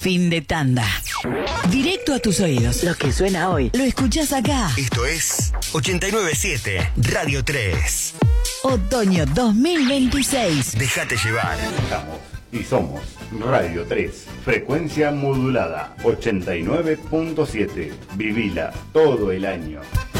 Fin de tanda. Directo a tus oídos. Lo que suena hoy, lo escuchás acá. Esto es 897 Radio 3. Otoño 2026. Déjate llevar. Estamos y somos Radio 3. Frecuencia modulada 89.7. Vivila todo el año.